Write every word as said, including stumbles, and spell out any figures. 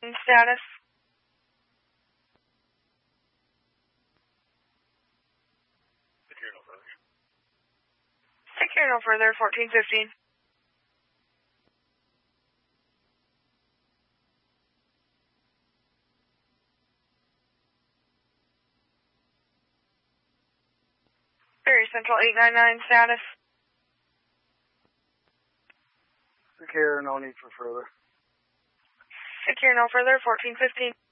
Status. Secure no further. Secure no further, fourteen fifteen. Ferry Central eight nine nine, status. Secure, no need for further. Secure no further, fourteen fifteen.